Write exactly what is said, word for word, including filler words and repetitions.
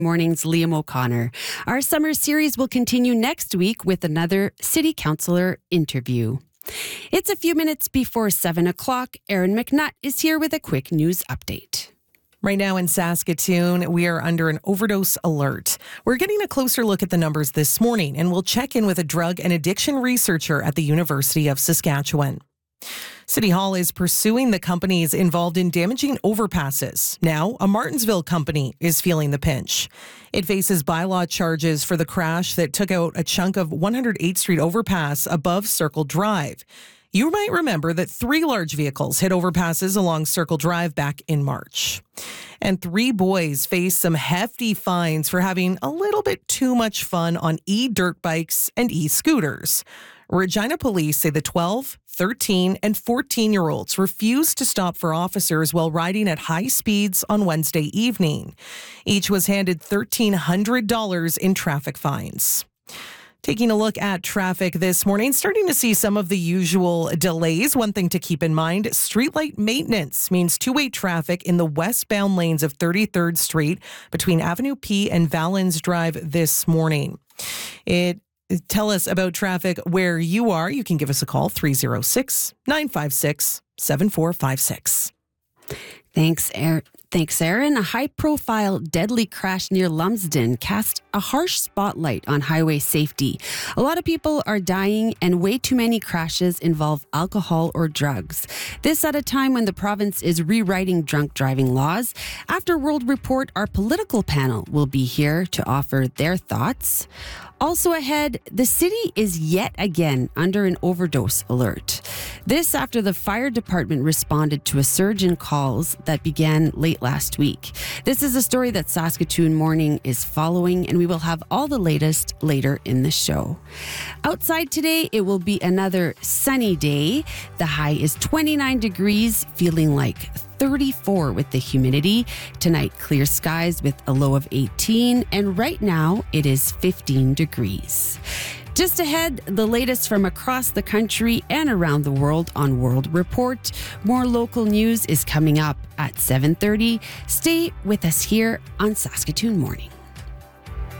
Morning's Liam O'Connor. Our summer series will continue next week with another City Councillor interview. It's a few minutes before seven o'clock. Erin McNutt is here with a quick news update. Right now in Saskatoon, we are under an overdose alert. We're getting a closer look at the numbers this morning, and we'll check in with a drug and addiction researcher at the University of Saskatchewan. City Hall is pursuing the companies involved in damaging overpasses. Now, a Martensville company is feeling the pinch. It faces bylaw charges for the crash that took out a chunk of one hundred eighth Street overpass above Circle Drive. You might remember that three large vehicles hit overpasses along Circle Drive back in March. And three boys face some hefty fines for having a little bit too much fun on e-dirt bikes and e-scooters. Regina police say the twelve, thirteen, and fourteen-year-olds refused to stop for officers while riding at high speeds on Wednesday evening. Each was handed one thousand three hundred dollars in traffic fines. Taking a look at traffic this morning, starting to see some of the usual delays. One thing to keep in mind, streetlight maintenance means two-way traffic in the westbound lanes of thirty-third Street between Avenue P and Valens Drive this morning. It Tell us about traffic where you are. You can give us a call, three oh six, nine five six, seven four five six. Thanks, Erin. Thanks, Erin. A high-profile deadly crash near Lumsden cast a harsh spotlight on highway safety. A lot of people are dying, and way too many crashes involve alcohol or drugs. This at a time when the province is rewriting drunk driving laws. After World Report, our political panel will be here to offer their thoughts. Also ahead, the city is yet again under an overdose alert. This after the fire department responded to a surge in calls that began late last week. This is a story that Saskatoon Morning is following, and we will have all the latest later in the show. Outside today, it will be another sunny day. The high is twenty-nine degrees, feeling like thirty-four with the humidity. Tonight, clear skies with a low of eighteen, and right now it is fifteen degrees. Just ahead, the latest from across the country and around the world on World Report. More local news is coming up at seven thirty. Stay with us here on Saskatoon Morning.